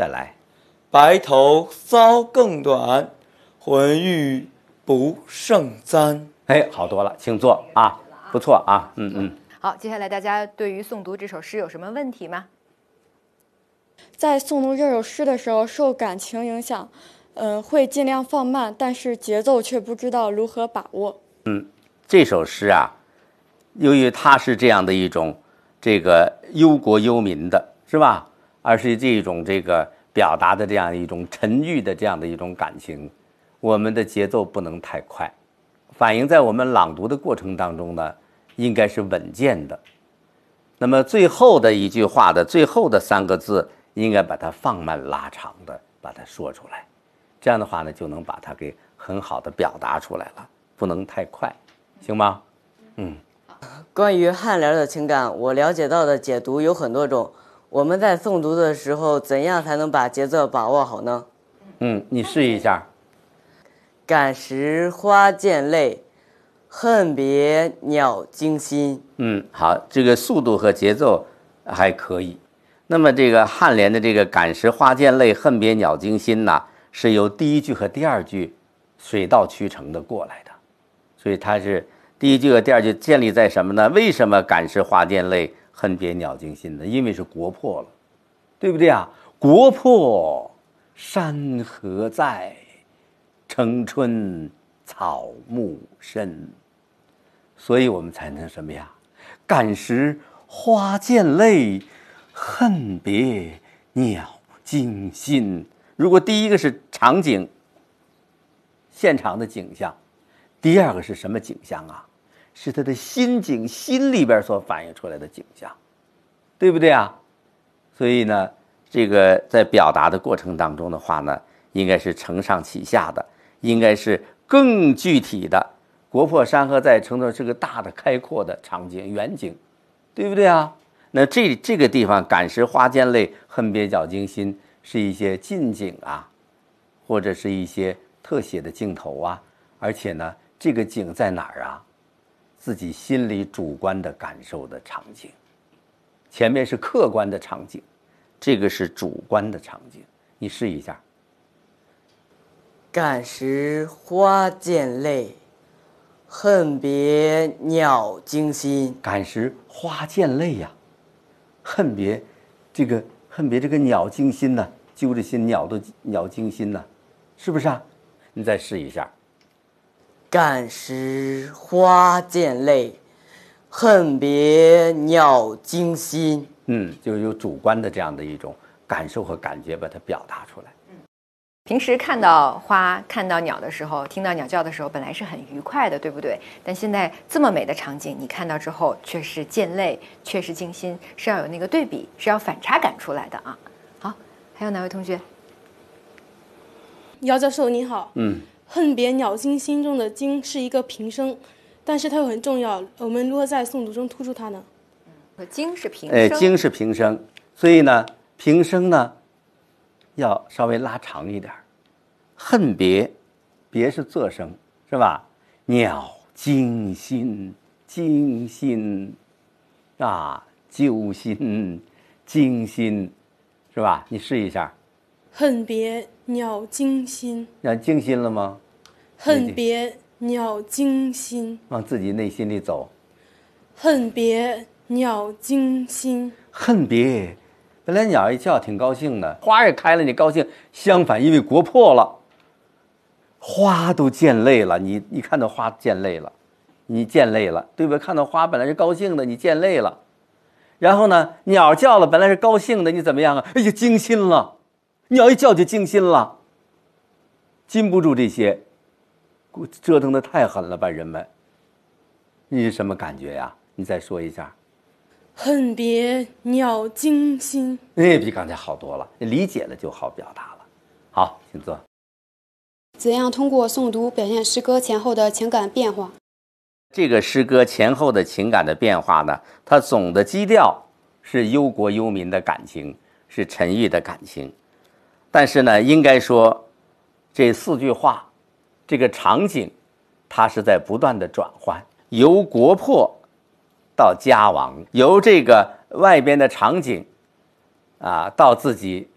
再来。 白头搔更短，浑欲不胜簪。 哎，好多了，请坐啊，不错啊， 好，接下来大家对于诵读这首诗有什么问题吗？ 在诵读这首诗的时候，受感情影响，会尽量放慢，但是节奏却不知道如何把握。 这首诗啊，由于它是这样的一种这个忧国忧民的，是吧？而是这种这个表达的这样一种沉郁的这样的一种感情，我们的节奏不能太快，反映在我们朗读的过程当中呢，应该是稳健的。那么最后的一句话的最后的3个字，应该把它放慢拉长的把它说出来，这样的话呢，就能把它给很好的表达出来了，不能太快，行吗？ 关于颔联的情感，我了解到的解读有很多种。我们在诵读的时候，怎样才能把节奏把握好呢？ 你试一下。 感时花溅泪，恨别鸟惊心。 好，这个速度和节奏还可以。那么这个颔联的这个感时花溅泪，恨别鸟惊心呢，是由第1句和第2句水到渠成的过来的，所以它是第1句和第2句建立在什么呢？为什么感时花溅泪，恨别鸟惊心呢？因为是国破了，对不对啊？国破山河在，城春草木深，所以我们才能什么呀？感时花溅泪，恨别鸟惊心。如果第1个是场景，现场的景象，第2个是什么景象啊？是他的心境，心里边所反映出来的景象，对不对啊？所以呢，这个在表达的过程当中的话呢，应该是承上启下的，应该是更具体的。国破山河在，城中是个大的开阔的场景远景，对不对啊？那这个地方感时花溅泪，恨别鸟惊心，是一些近景啊，或者是一些特写的镜头啊，而且呢，这个景在哪儿啊？自己心里主观的感受的场景，前面是客观的场景，这个是主观的场景。你试一下。 感时花溅泪，恨别鸟惊心。 感时花溅泪呀，恨别这个鸟惊心呢，揪着心鸟惊心呢，是不是啊？你再试一下。 感时花溅泪，恨别鸟惊心。 就是有主观的这样的一种感受和感觉，把它表达出来。 平时看到花、看到鸟的时候，听到鸟叫的时候，本来是很愉快的，对不对？但现在这么美的场景，你看到之后却是溅泪，却是惊心，是要有那个对比，是要反差感出来的啊。好，还有哪位同学？ 姚教授您好。恨别鸟惊心中的惊是一个平声，但是它又很重要，我们如何在诵读中突出它呢？ 惊是平声。 惊是平声，所以呢，平声呢要稍微拉长一点。恨别，别是仄声，是吧？鸟惊心，惊心啊，揪心，惊心，是吧？你试一下。 恨别鸟惊心。 让惊心了吗？ 恨别鸟惊心。 往自己内心里走。 恨别鸟惊心。 恨别，本来鸟一叫挺高兴的，花也开了，你高兴。相反，因为国破了，花都溅泪了。你看到花溅泪了，你溅泪了，对吧？看到花本来是高兴的，你溅泪了。然后呢，鸟叫了，本来是高兴的，你怎么样啊？哎呀，惊心了。鸟一叫就惊心了，禁不住这些，折腾的太狠了吧，人们。你是什么感觉呀？你再说一下。 恨别鸟惊心。 比刚才好多了，理解了就好表达了。好，请坐。 怎样通过诵读表现诗歌前后的情感变化？ 这个诗歌前后的情感的变化呢，它总的基调是忧国忧民的感情，是沉郁的感情。但是呢，应该说这4句话，这个场景它是在不断的转换，由国破到家亡，由这个外边的场景到自己